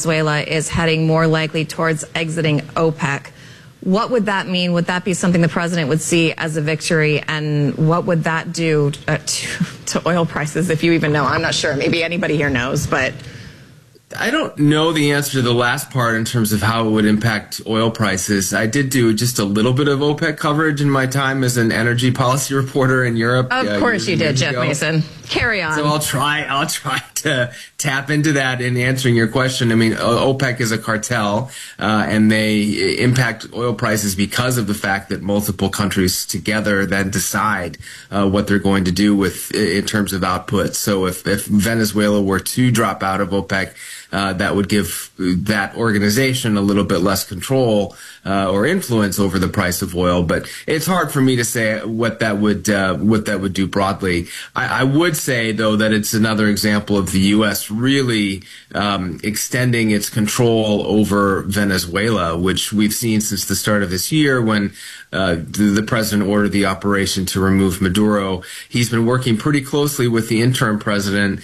Venezuela is heading more likely towards exiting OPEC. What would that mean? Would that be something the president would see as a victory? And what would that do to oil prices, if you even know? I'm not sure. Maybe anybody here knows, but I don't know the answer to the last part in terms of how it would impact oil prices. I did do just a little bit of OPEC coverage in my time as an energy policy reporter in Europe. Of course you did, Jeff Mason. Carry on. So I'll try to tap into that in answering your question. I mean, OPEC is a cartel, and they impact oil prices because of the fact that multiple countries together then decide what they're going to do with in terms of output. So if Venezuela were to drop out of OPEC, that would give that organization a little bit less control or influence over the price of oil. But it's hard for me to say what that would do broadly. I would say, though, that it's another example of the U.S. really extending its control over Venezuela, which we've seen since the start of this year when the president ordered the operation to remove Maduro. He's been working pretty closely with the interim president,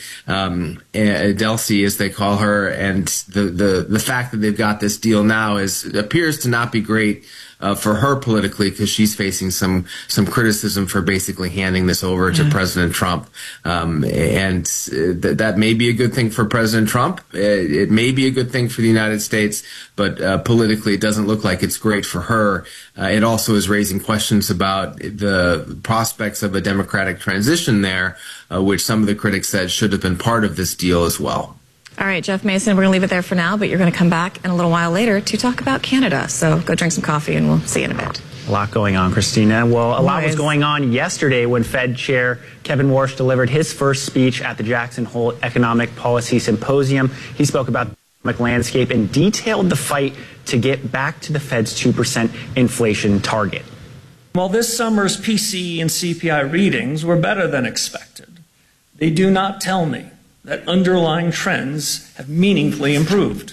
Delcy, as they call her, and the fact that they've got this deal now appears to not be great for her politically, because she's facing some criticism for basically handing this over to President Trump. And that may be a good thing for President Trump. It may be a good thing for the United States, but politically it doesn't look like it's great for her. It also is raising questions about the prospects of a democratic transition there, which some of the critics said should have been part of this deal as well. All right, Jeff Mason, we're going to leave it there for now, but you're going to come back in a little while later to talk about Canada. So go drink some coffee and we'll see you in a bit. A lot going on, Christina. Well, a lot was going on yesterday when Fed Chair Kevin Warsh delivered his first speech at the Jackson Hole Economic Policy Symposium. He spoke about the economic landscape and detailed the fight to get back to the Fed's 2% inflation target. While this summer's PCE and CPI readings were better than expected, they do not tell me that underlying trends have meaningfully improved.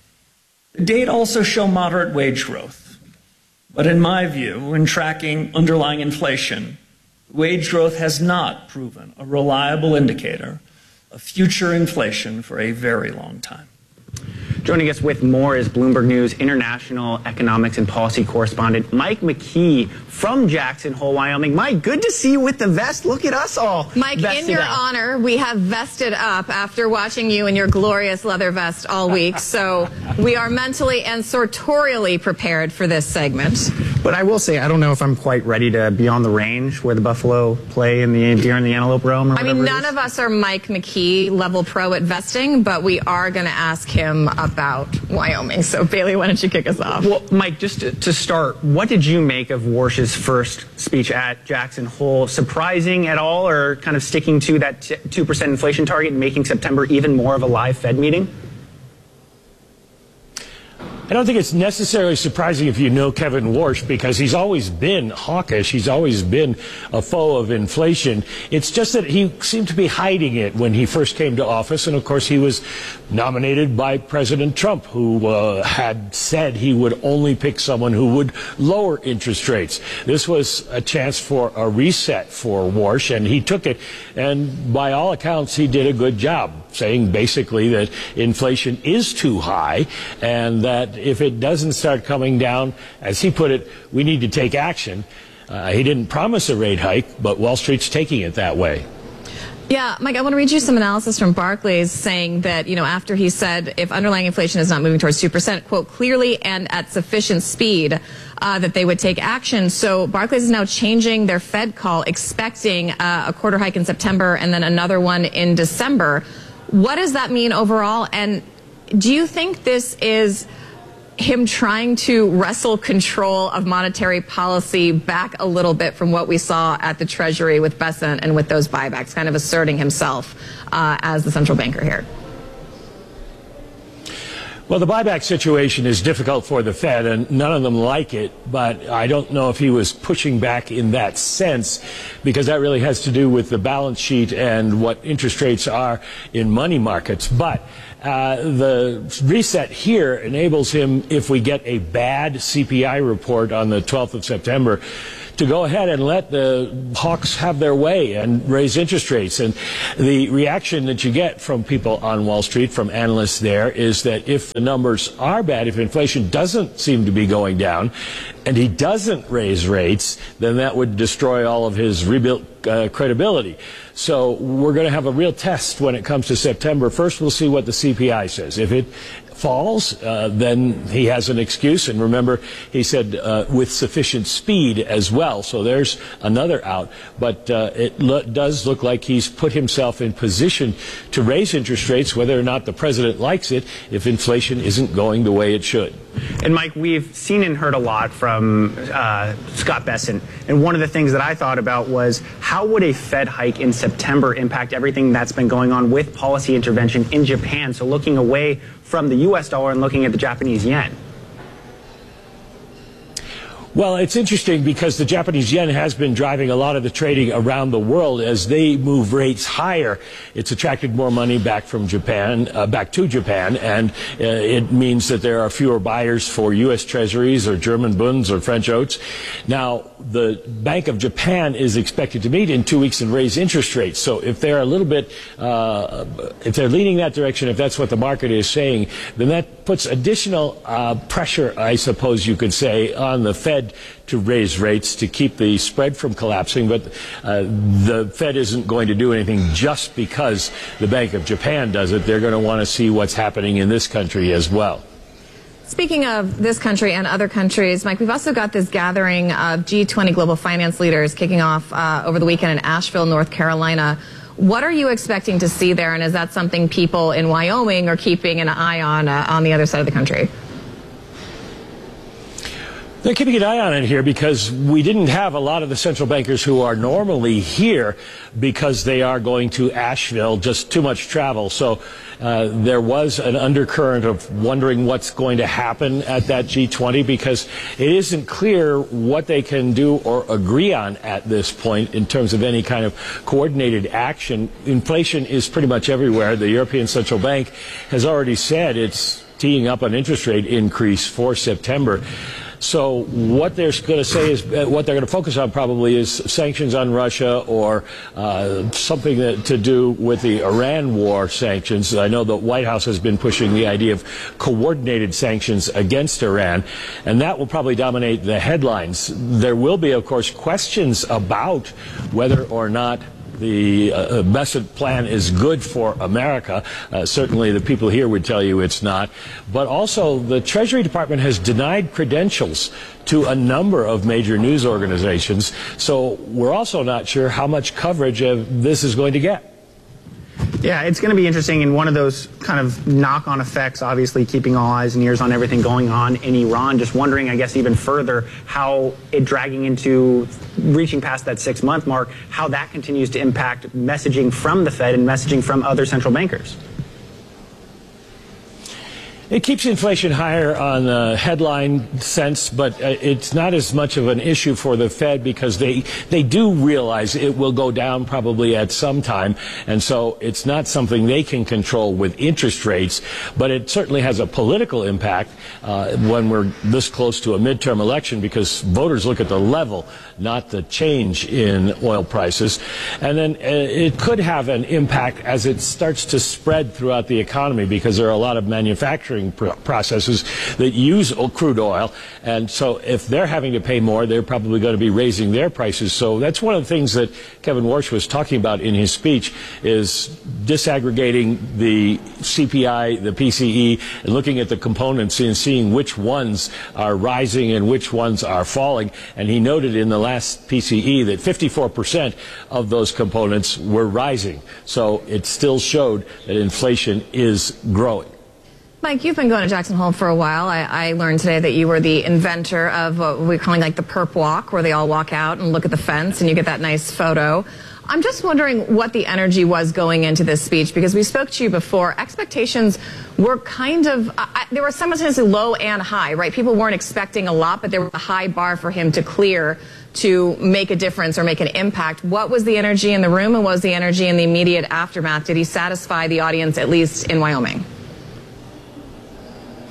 The data also show moderate wage growth, but in my view, when tracking underlying inflation, wage growth has not proven a reliable indicator of future inflation for a very long time. Joining us with more is Bloomberg News international economics and policy correspondent Mike McKee from Jackson Hole, Wyoming. Mike, good to see you with the vest. Look at us all. Mike, in your honor, we have vested up after watching you in your glorious leather vest all week. So we are mentally and sartorially prepared for this segment. But I will say, I don't know if I'm quite ready to be on the range where the buffalo play in the deer and the antelope roam. Or I mean, none of us are Mike McKee level pro at vesting, but we are going to ask him about Wyoming. So Bailey, why don't you kick us off? Well, Mike, just to start, what did you make of Warsh's first speech at Jackson Hole? Surprising at all, or kind of sticking to that 2% inflation target and making September even more of a live Fed meeting? I don't think it's necessarily surprising if you know Kevin Warsh, because he's always been hawkish. He's always been a foe of inflation. It's just that he seemed to be hiding it when he first came to office. And, of course, he was nominated by President Trump, who had said he would only pick someone who would lower interest rates. This was a chance for a reset for Warsh, and he took it. And by all accounts, he did a good job, saying basically that inflation is too high and that if it doesn't start coming down, as he put it, we need to take action. He didn't promise a rate hike, but Wall Street's taking it that way. Yeah, Mike, I want to read you some analysis from Barclays saying that, you know, after he said if underlying inflation is not moving towards 2%, quote, clearly and at sufficient speed, that they would take action. So Barclays is now changing their Fed call, expecting a quarter hike in September and then another one in December. What does that mean overall? And do you think this is him trying to wrestle control of monetary policy back a little bit from what we saw at the Treasury with Bessent and with those buybacks, kind of asserting himself as the central banker here? Well, the buyback situation is difficult for the Fed, and none of them like it, but I don't know if he was pushing back in that sense, because that really has to do with the balance sheet and what interest rates are in money markets. But the reset here enables him, if we get a bad CPI report on the 12th of September, to go ahead and let the hawks have their way and raise interest rates. And the reaction that you get from people on Wall Street, from analysts there, is that if the numbers are bad, if inflation doesn't seem to be going down, and he doesn't raise rates, then that would destroy all of his rebuilt credibility. So we're going to have a real test when it comes to September. First, we'll see what the CPI says. If it falls, then he has an excuse. And remember, he said with sufficient speed as well. So there's another out. But it does look like he's put himself in position to raise interest rates, whether or not the president likes it, if inflation isn't going the way it should. And Mike, we've seen and heard a lot from Scott Bessent. And one of the things that I thought about was, how would a Fed hike in September impact everything that's been going on with policy intervention in Japan? So looking away from the U.S. dollar and looking at the Japanese yen. Well, it's interesting because the Japanese yen has been driving a lot of the trading around the world. As they move rates higher, it's attracted more money back from Japan, back to Japan, and it means that there are fewer buyers for U.S. Treasuries or German Bunds or French Oats. Now, the Bank of Japan is expected to meet in 2 weeks and raise interest rates. So if they're a little bit, if they're leaning that direction, if that's what the market is saying, then that puts additional pressure, I suppose you could say, on the Fed to raise rates to keep the spread from collapsing. But the Fed isn't going to do anything just because the Bank of Japan does it. They're going to want to see what's happening in this country as well. Speaking of this country and other countries, Mike, we've also got this gathering of G20 global finance leaders kicking off over the weekend in Asheville, North Carolina. What are you expecting to see there, and is that something people in Wyoming are keeping an eye on the other side of the country? They're keeping an eye on it here because we didn't have a lot of the central bankers who are normally here because they are going to Asheville, just too much travel. So there was an undercurrent of wondering what's going to happen at that G20 because it isn't clear what they can do or agree on at this point in terms of any kind of coordinated action. Inflation is pretty much everywhere. The European Central Bank has already said it's teeing up an interest rate increase for September. So what they're going to say is, what they're going to focus on probably is sanctions on Russia or something to do with the Iran war sanctions. I know the White House has been pushing the idea of coordinated sanctions against Iran, and that will probably dominate the headlines. There will be, of course, questions about whether or not the Bessent plan is good for America. Certainly the people here would tell you it's not. But also the Treasury Department has denied credentials to a number of major news organizations. So we're also not sure how much coverage this is going to get. Yeah, it's going to be interesting, and one of those kind of knock-on effects, obviously keeping all eyes and ears on everything going on in Iran. Just wondering, I guess, even further, how it dragging into reaching past that 6-month mark, how that continues to impact messaging from the Fed and messaging from other central bankers. It keeps inflation higher on the headline sense, but it's not as much of an issue for the Fed because they do realize it will go down probably at some time, and so it's not something they can control with interest rates, but it certainly has a political impact when we're this close to a midterm election because voters look at the level, not the change in oil prices. And then it could have an impact as it starts to spread throughout the economy because there are a lot of manufacturing processes that use crude oil, and so if they're having to pay more, they're probably going to be raising their prices. So that's one of the things that Kevin Warsh was talking about in his speech, is disaggregating the CPI, the PCE, and looking at the components and seeing which ones are rising and which ones are falling. And he noted in the last PCE that 54% of those components were rising. So it still showed that inflation is growing. Mike, you've been going to Jackson Hole for a while. I learned today that you were the inventor of what we're calling like the perp walk, where they all walk out and look at the fence and you get that nice photo. I'm just wondering what the energy was going into this speech, because we spoke to you before. Expectations were kind of, there were simultaneously low and high, right? People weren't expecting a lot, but there was a high bar for him to clear to make a difference or make an impact. What was the energy in the room, and what was the energy in the immediate aftermath? Did he satisfy the audience, at least in Wyoming?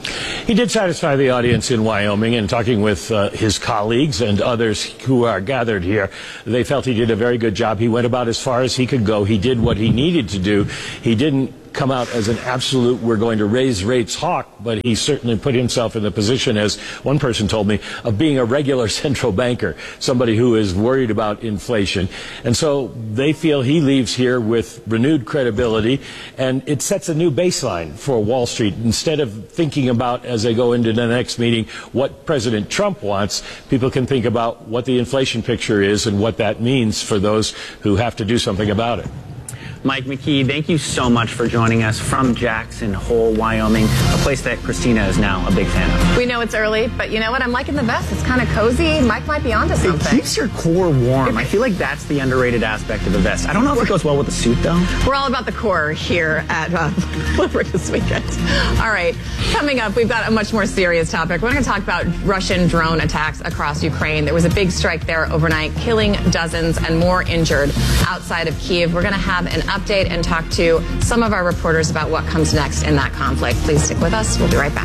He did satisfy the audience in Wyoming, and talking with his colleagues and others who are gathered here, they felt he did a very good job. He went about as far as he could go. He did what he needed to do. He didn't come out as an absolute we're going to raise rates hawk, but he certainly put himself in the position, as one person told me, of being a regular central banker, somebody who is worried about inflation. And so they feel he leaves here with renewed credibility, and it sets a new baseline for Wall Street. Instead of thinking about, as they go into the next meeting, what President Trump wants, people can think about what the inflation picture is and what that means for those who have to do something about it. Mike McKee, thank you so much for joining us from Jackson Hole, Wyoming, a place that Christina is now a big fan of. We know it's early, but you know what? I'm liking the vest. It's kind of cozy. Mike might be onto something. It keeps your core warm. I feel like that's the underrated aspect of the vest. I don't know if it goes well with the suit, though. We're all about the core here at Bloomberg this weekend. All right, coming up, we've got a much more serious topic. We're going to talk about Russian drone attacks across Ukraine. There was a big strike there overnight, killing dozens and more injured outside of Kyiv. We're going to have an update and talk to some of our reporters about what comes next in that conflict. Please stick with us. We'll be right back.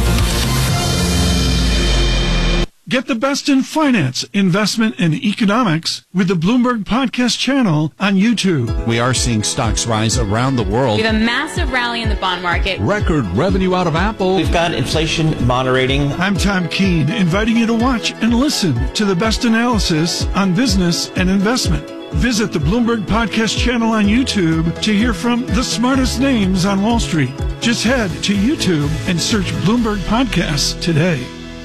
Get the best in finance, investment, and economics with the Bloomberg Podcast channel on YouTube. We are seeing stocks rise around the world. We have a massive rally in the bond market. Record revenue out of Apple. We've got inflation moderating. I'm Tom Keene, inviting you to watch and listen to the best analysis on business and investment. Visit the Bloomberg Podcast channel on YouTube to hear from the smartest names on Wall Street. Just head to YouTube and search Bloomberg Podcasts today.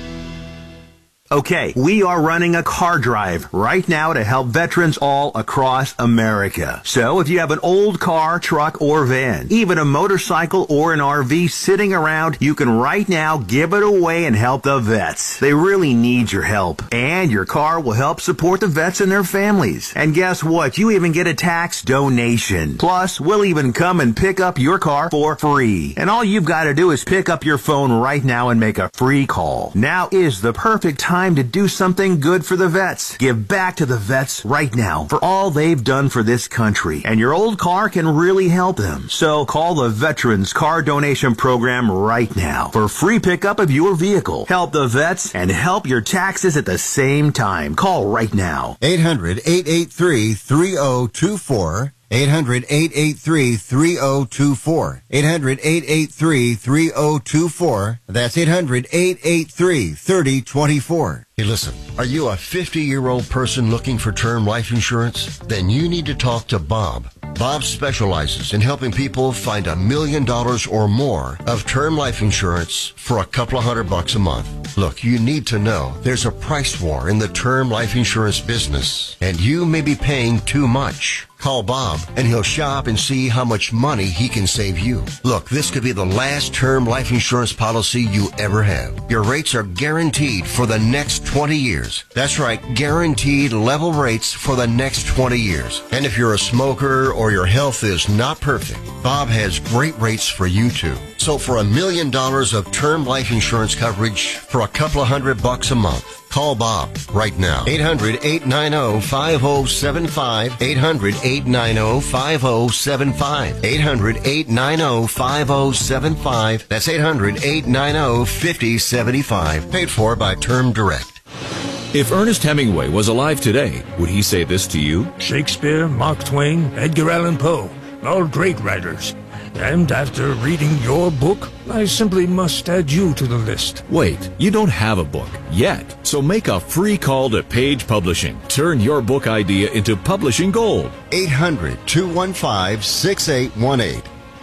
Okay, we are running a car drive right now to help veterans all across America. So if you have an old car, truck, or van, even a motorcycle or an RV sitting around, you can right now give it away and help the vets. They really need your help. And your car will help support the vets and their families. And guess what? You even get a tax donation. Plus, we'll even come and pick up your car for free. And all you've got to do is pick up your phone right now and make a free call. Now is the perfect time to do something good for the vets. Give back to the vets right now for all they've done for this country. And your old car can really help them. So call the Veterans Car Donation Program right now for free pickup of your vehicle. Help the vets and help your taxes at the same time. Call right now. 800-883-3024. 800-883-3024. 800-883-3024. That's 800-883-3024. Hey, listen, are you a 50-year-old person looking for term life insurance? Then you need to talk to Bob. Bob specializes in helping people find $1 million or more of term life insurance for a couple of $100 a month. Look, you need to know there's a price war in the term life insurance business, and you may be paying too much. Call Bob, and he'll shop and see how much money he can save you. Look, this could be the last term life insurance policy you ever have. Your rates are guaranteed for the next 20 years. That's right, guaranteed level rates for the next 20 years. And if you're a smoker or your health is not perfect, Bob has great rates for you too. So for $1 million of term life insurance coverage for a couple of $100 a month, call Bob right now. 800-890-5075. 800-890-5075. 800-890-5075. That's 800-890-5075. Paid for by Term Direct. If Ernest Hemingway was alive today, would he say this to you? Shakespeare, Mark Twain, Edgar Allan Poe, all great writers. And after reading your book, I simply must add you to the list. Wait, you don't have a book yet, so make a free call to Page Publishing. Turn your book idea into publishing gold. 800-215-6818.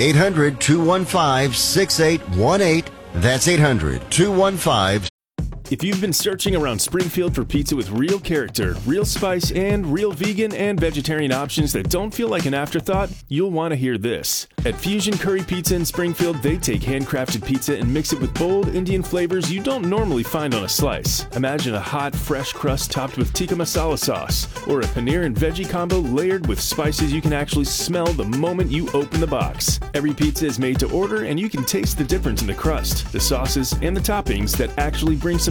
800-215-6818. That's 800-215-6818. If you've been searching around Springfield for pizza with real character, real spice, and real vegan and vegetarian options that don't feel like an afterthought, you'll want to hear this. At Fusion Curry Pizza in Springfield, they take handcrafted pizza and mix it with bold Indian flavors you don't normally find on a slice. Imagine a hot, fresh crust topped with tikka masala sauce, or a paneer and veggie combo layered with spices you can actually smell the moment you open the box. Every pizza is made to order, and you can taste the difference in the crust, the sauces, and the toppings that actually bring some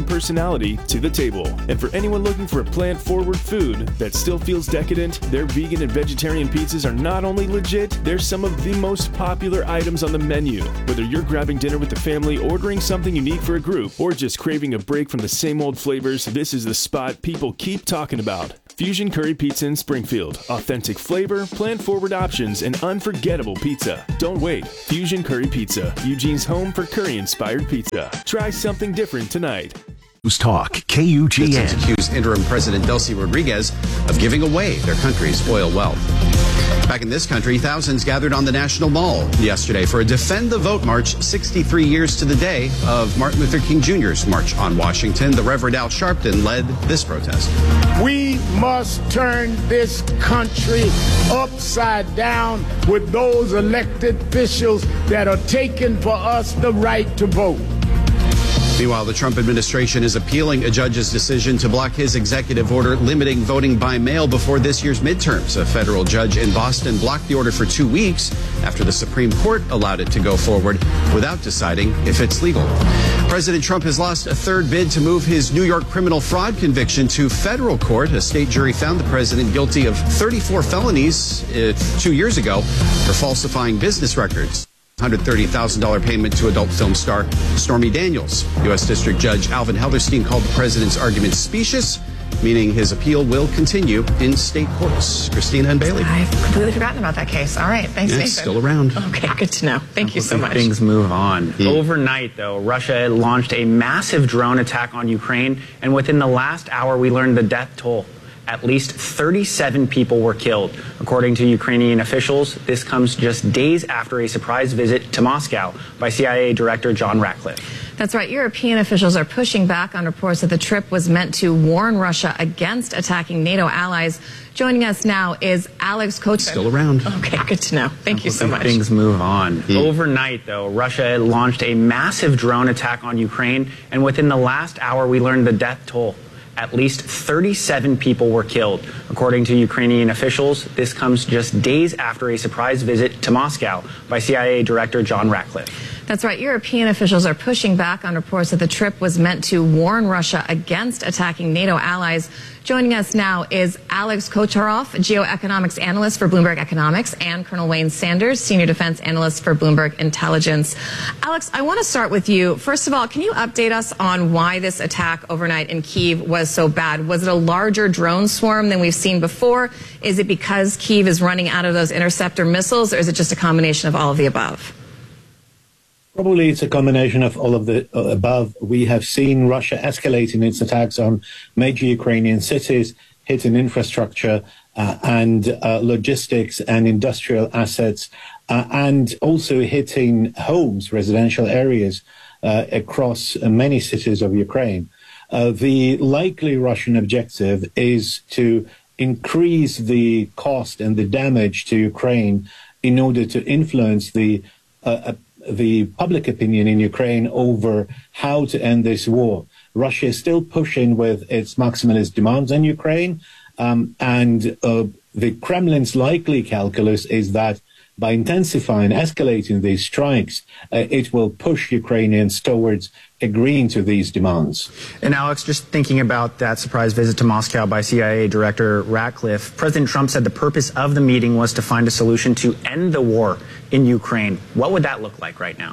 personality to the table. And for anyone looking for a plant-forward food that still feels decadent, their vegan and vegetarian pizzas are not only legit, they're some of the most popular items on the menu. Whether you're grabbing dinner with the family, ordering something unique for a group, or just craving a break from the same old flavors, this is the spot people keep talking about. Fusion Curry Pizza in Springfield. Authentic flavor, plant-forward options, and unforgettable pizza. Don't wait. Fusion Curry Pizza, Eugene's home for curry-inspired pizza. Try something different tonight. News Talk, KUGN. Accused interim President Delcy Rodriguez of giving away their country's oil wealth. Back in this country, thousands gathered on the National Mall yesterday for a Defend the Vote march 63 years to the day of Martin Luther King Jr.'s March on Washington. The Reverend Al Sharpton led this protest. We must turn this country upside down with those elected officials that are taking for us the right to vote. Meanwhile, the Trump administration is appealing a judge's decision to block his executive order limiting voting by mail before this year's midterms. A federal judge in Boston blocked the order for 2 weeks after the Supreme Court allowed it to go forward without deciding if it's legal. President Trump has lost a third bid to move his New York criminal fraud conviction to federal court. A state jury found the president guilty of 34 felonies 2 years ago for falsifying business records. $130,000 payment to adult film star Stormy Daniels. U.S. District Judge Alvin Hellerstein called the president's argument specious, meaning his appeal will continue in state courts. Christina and Bailey. I've completely forgotten about that case. All right. Thanks, Nathan. It's still around. Okay, good to know. Thank you so much. Things move on. Overnight, though, Russia launched a massive drone attack on Ukraine, and within the last hour, we learned the death toll. At least 37 people were killed. According to Ukrainian officials, this comes just days after a surprise visit to Moscow by CIA Director John Ratcliffe. That's right. European officials are pushing back on reports that the trip was meant to warn Russia against attacking NATO allies. Joining us now is Alex Kocher. Still around. Okay, good to know. Thank you so much. Things move on. Overnight, though, Russia launched a massive drone attack on Ukraine, and within the last hour, we learned the death toll. At least 37 people were killed. According to Ukrainian officials, this comes just days after a surprise visit to Moscow by CIA Director John Ratcliffe. That's right. European officials are pushing back on reports that the trip was meant to warn Russia against attacking NATO allies. Joining us now is Alex Kocherov, geoeconomics analyst for Bloomberg Economics, and Colonel Wayne Sanders, senior defense analyst for Bloomberg Intelligence. Alex, I want to start with you. First of all, can you update us on why this attack overnight in Kyiv was so bad? Was it a larger drone swarm than we've seen before? Is it because Kyiv is running out of those interceptor missiles, or is it just a combination of all of the above? Probably it's a combination of all of the above. We have seen Russia escalating its attacks on major Ukrainian cities, hitting infrastructure and logistics and industrial assets, and also hitting homes, residential areas across many cities of Ukraine. The likely Russian objective is to increase the cost and the damage to Ukraine in order to influence the public opinion in Ukraine over how to end this war. Russia is still pushing with its maximalist demands on Ukraine, and the Kremlin's likely calculus is that by intensifying, escalating these strikes, it will push Ukrainians towards agreeing to these demands. And Alex, just thinking about that surprise visit to Moscow by CIA Director Ratcliffe, President Trump said the purpose of the meeting was to find a solution to end the war in Ukraine. What would that look like right now?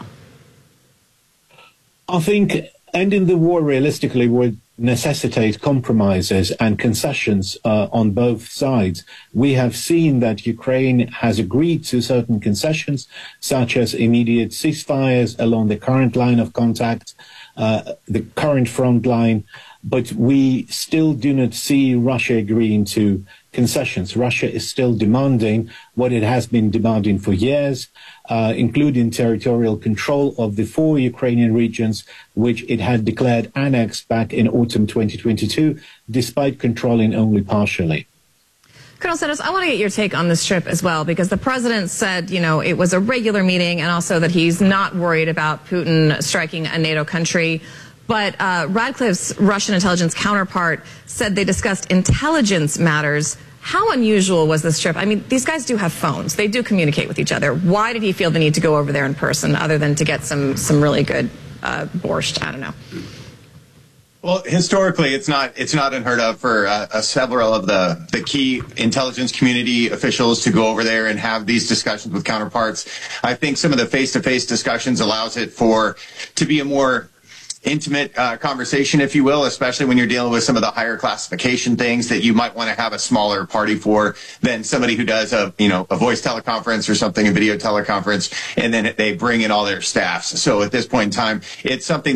I think ending the war realistically would necessitate compromises and concessions on both sides. We have seen that Ukraine has agreed to certain concessions, such as immediate ceasefires along the current line of contact, the current front line, but we still do not see Russia agreeing to concessions. Russia is still demanding what it has been demanding for years, including territorial control of the 4 Ukrainian regions, which it had declared annexed back in autumn 2022, despite controlling only partially. Colonel Sanders, I want to get your take on this trip as well, because the president said, you know, it was a regular meeting, and also that he's not worried about Putin striking a NATO country. But Radcliffe's Russian intelligence counterpart said they discussed intelligence matters. How unusual was this trip? I mean, these guys do have phones. They do communicate with each other. Why did he feel the need to go over there in person, other than to get some really good borscht? I don't know. Well, historically, it's not unheard of for several of the key intelligence community officials to go over there and have these discussions with counterparts. I think some of the face-to-face discussions allows it to be a more intimate conversation, if you will, especially when you're dealing with some of the higher classification things that you might want to have a smaller party for than somebody who does a voice teleconference or something, a video teleconference, and then they bring in all their staffs. So at this point in time, it's something